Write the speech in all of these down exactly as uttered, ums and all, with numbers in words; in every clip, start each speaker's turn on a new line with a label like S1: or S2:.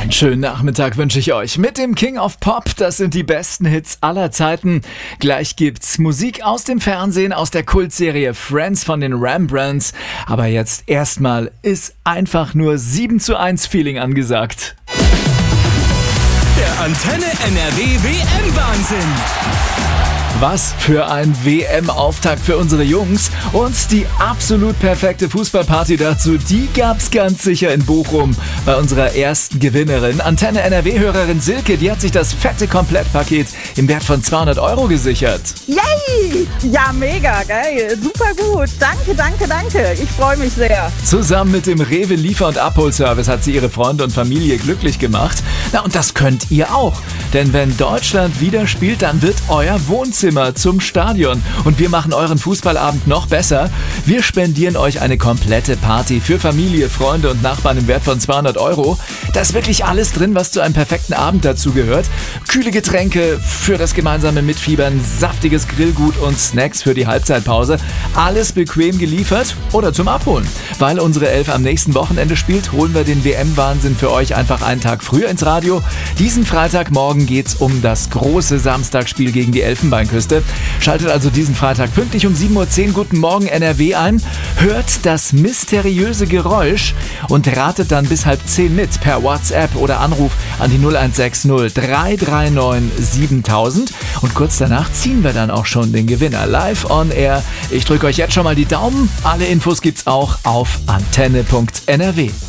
S1: Einen schönen Nachmittag wünsche ich euch mit dem King of Pop. Das sind die besten Hits aller Zeiten. Gleich gibt's Musik aus dem Fernsehen, aus der Kultserie Friends von den Rembrandts. Aber jetzt erstmal ist einfach nur sieben zu eins Feeling angesagt.
S2: Der Antenne N R W W M-Wahnsinn.
S1: Was für ein W M-Auftakt für unsere Jungs. Und die absolut perfekte Fußballparty dazu, die gab's ganz sicher in Bochum bei unserer ersten Gewinnerin. Antenne N R W-Hörerin Silke, die hat sich das fette Komplettpaket im Wert von zweihundert Euro gesichert.
S3: Yay! Ja, mega, geil. Super gut. Danke, danke, danke. Ich freue mich sehr.
S1: Zusammen mit dem Rewe Liefer- und Abholservice hat sie ihre Freunde und Familie glücklich gemacht. Na, und das könnt ihr auch. Denn wenn Deutschland wieder spielt, dann wird euer Wohnzimmer zum Stadion. Und wir machen euren Fußballabend noch besser. Wir spendieren euch eine komplette Party für Familie, Freunde und Nachbarn im Wert von zweihundert Euro. Da ist wirklich alles drin, was zu einem perfekten Abend dazu gehört. Kühle Getränke für das gemeinsame Mitfiebern, saftiges Grillgut und Snacks für die Halbzeitpause. Alles bequem geliefert oder zum Abholen. Weil unsere Elf am nächsten Wochenende spielt, holen wir den W M-Wahnsinn für euch einfach einen Tag früher ins Radio. Diesen Freitagmorgen geht's um das große Samstagsspiel gegen die Elfenbeinküste. Schaltet also diesen Freitag pünktlich um sieben Uhr zehn Guten Morgen N R W ein, hört das mysteriöse Geräusch und ratet dann bis halb zehn mit per WhatsApp oder Anruf an die null eins sechs null drei drei neun siebentausend und kurz danach ziehen wir dann auch schon den Gewinner live on air. Ich drücke euch jetzt schon mal die Daumen. Alle Infos gibt's auch auf antenne punkt n r w.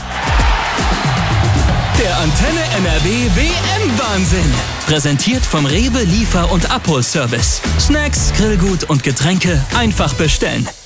S2: Der Antenne N R W W M-Wahnsinn. Präsentiert vom Rewe Liefer- und Abholservice. Snacks, Grillgut und Getränke einfach bestellen.